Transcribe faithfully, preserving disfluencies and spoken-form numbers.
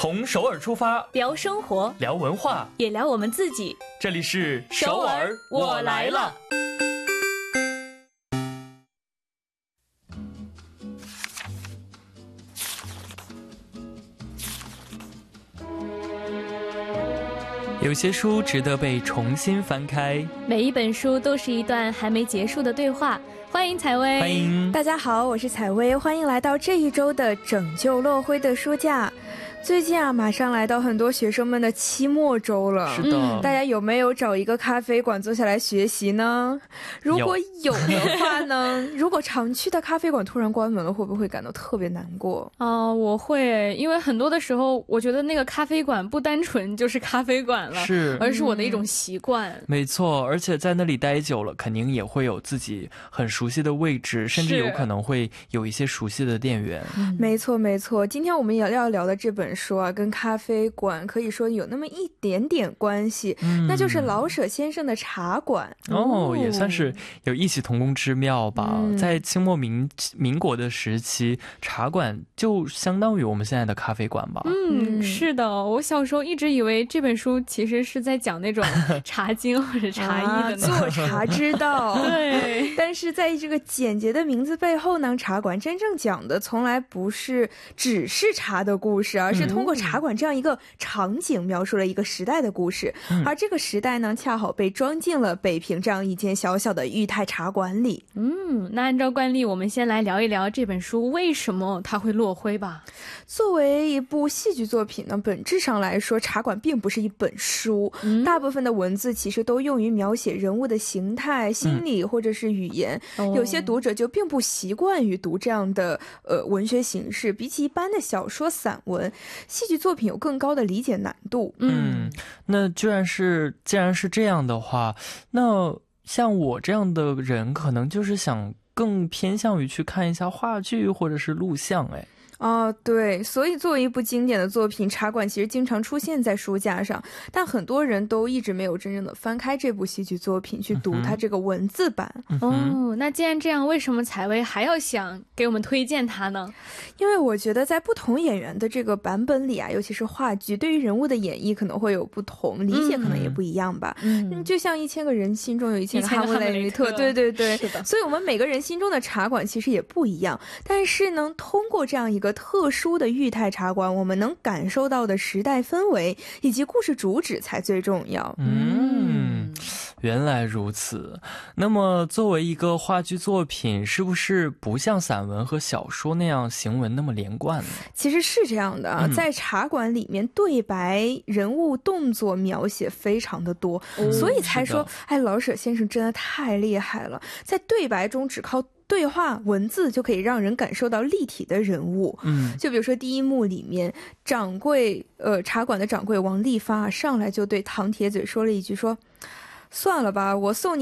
从首尔出发， 聊生活， 聊文化， 也聊我们自己。 这里是首尔我来了。 有些书值得被重新翻开， 每一本书都是一段还没结束的对话。欢迎采薇。 欢迎大家好，我是采薇，欢迎来到这一周的拯救落灰的书架。最近啊，马上来到很多学生们的期末周了。 是的、嗯、 大家有没有找一个咖啡馆坐下来学习呢？如果有的话呢，如果常去的咖啡馆突然关门了，会不会感到特别难过？ 哦、呃，我会，因为很多的时候我觉得那个咖啡馆不单纯就是咖啡馆了， 是， 而是我的一种习惯、嗯、 没错，而且在那里待久了肯定也会有自己很熟悉的位置，甚至有可能会有一些熟悉的店员、 嗯、没错没错。今天我们也要聊的这本书啊，跟咖啡馆可以说有那么一点点关系、嗯、那就是老舍先生的茶馆。 哦、哦，也算是有异曲同工之妙吧、嗯、在清末民民国的时期，茶馆就相当于我们现在的咖啡馆吧。 嗯，是的，我小时候一直以为这本书其实是在讲那种茶经或者茶艺的、 啊、做茶之道对， 但是在这个简洁的名字背后呢，茶馆真正讲的从来不是只是茶的故事，而是通过茶馆这样一个场景描述了一个时代的故事、嗯、而这个时代呢，恰好被装进了北平这样一间小小的裕泰茶馆里。 嗯，那按照惯例，我们先来聊一聊这本书为什么它会落灰吧。 作为一部戏剧作品呢，本质上来说，茶馆并不是一本书、嗯、大部分的文字其实都用于描写人物的形态、心理或者是语言、嗯、有些读者就并不习惯于读这样的呃文学形式，比起一般的小说散文，戏剧作品有更高的理解难度。 嗯，那居然是既然是这样的话，那像我这样的人可能就是想更偏向于去看一下话剧或者是录像。哎哦，对，所以作为一部经典的作品，茶馆其实经常出现在书架上，但很多人都一直没有真正的翻开这部戏剧作品去读它这个文字版、 嗯、哦，那既然这样，为什么采薇还要想给我们推荐它呢？ 因为我觉得在不同演员的这个版本里啊，尤其是话剧，对于人物的演绎可能会有不同，理解可能也不一样吧。嗯，嗯就像一千个人心中有一千个哈姆雷特，对对对， 是的。 所以我们每个人心中的茶馆其实也不一样，但是呢，通过这样一个特殊的裕泰茶馆，我们能感受到的时代氛围以及故事主旨才最重要。 嗯，原来如此。那么作为一个话剧作品，是不是不像散文和小说那样行文那么连贯呢？ 其实是这样的啊、嗯，在茶馆里面，对白、人物动作描写非常的多、嗯、所以才说哎，老舍先生真的太厉害了，在对白中只靠对话文字就可以让人感受到立体的人物。嗯，就比如说第一幕里面，掌柜呃茶馆的掌柜王利发上来就对唐铁嘴说了一句，说算了吧，我送你